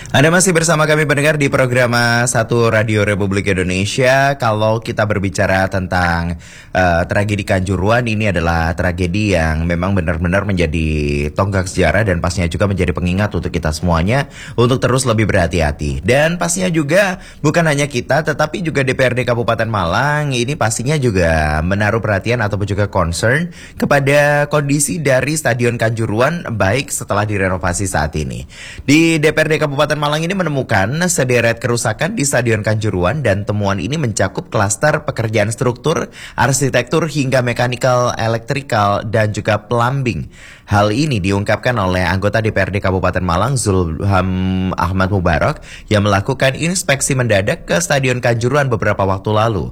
Anda masih bersama kami pendengar di program Satu Radio Republik Indonesia. Kalau kita berbicara tentang tragedi Kanjuruhan, ini adalah tragedi yang memang benar-benar menjadi tonggak sejarah dan pastinya juga menjadi pengingat untuk kita semuanya untuk terus lebih berhati-hati. Dan pastinya juga bukan hanya kita, tetapi juga DPRD Kabupaten Malang ini pastinya juga menaruh perhatian ataupun juga concern kepada kondisi dari Stadion Kanjuruhan baik setelah direnovasi saat ini. Di DPRD Kabupaten Malang ini menemukan sederet kerusakan di Stadion Kanjuruhan dan temuan ini mencakup klaster pekerjaan struktur, arsitektur hingga mekanikal, elektrikal dan juga plumbing. Hal ini diungkapkan oleh anggota DPRD Kabupaten Malang Zulham Ahmad Mubarak yang melakukan inspeksi mendadak ke Stadion Kanjuruhan beberapa waktu lalu.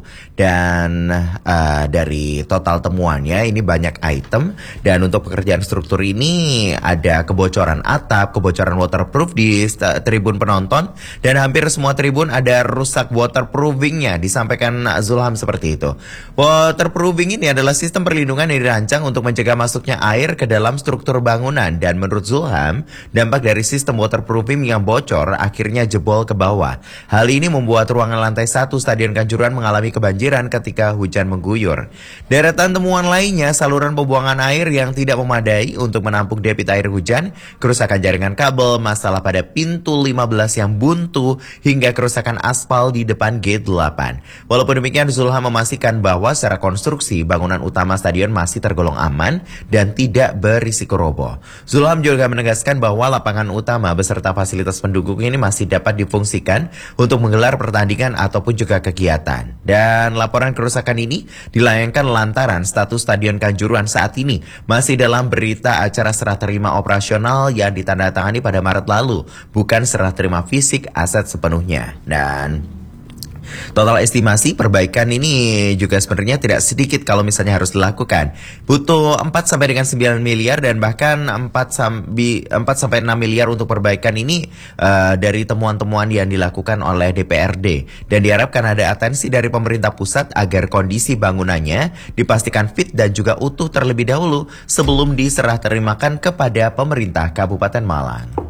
Dan dari total temuannya ini banyak item, dan untuk pekerjaan struktur ini ada kebocoran atap, kebocoran waterproof di tribun penonton, dan hampir semua tribun ada rusak waterproofingnya, disampaikan Zulham seperti itu. Waterproofing ini adalah sistem perlindungan yang dirancang untuk mencegah masuknya air ke dalam struktur bangunan, dan menurut Zulham, dampak dari sistem waterproofing yang bocor akhirnya jebol ke bawah. Hal ini membuat ruangan lantai 1 Stadion Kanjuruhan mengalami kebanjiran ketika hujan mengguyur. Deretan temuan lainnya, saluran pembuangan air yang tidak memadai untuk menampung debit air hujan, kerusakan jaringan kabel, masalah pada pintu 15 yang buntu, hingga kerusakan aspal di depan gate 8. Walaupun demikian, Zulham memastikan bahwa secara konstruksi bangunan utama stadion masih tergolong aman dan tidak berisiko roboh. Zulham juga menegaskan bahwa lapangan utama beserta fasilitas pendukung ini masih dapat difungsikan untuk menggelar pertandingan ataupun juga kegiatan. Dan laporan kerusakan ini dilayangkan lantaran status Stadion Kanjuruhan saat ini masih dalam berita acara serah terima operasional yang ditandatangani pada Maret lalu, bukan serah terima fisik aset sepenuhnya. Dan total estimasi perbaikan ini juga sebenarnya tidak sedikit kalau misalnya harus dilakukan. Butuh 4 sampai dengan 9 miliar dan bahkan 4 sampai 6 miliar untuk perbaikan ini dari temuan-temuan yang dilakukan oleh DPRD. Dan diharapkan ada atensi dari pemerintah pusat agar kondisi bangunannya dipastikan fit dan juga utuh terlebih dahulu sebelum diserah terimakan kepada pemerintah Kabupaten Malang.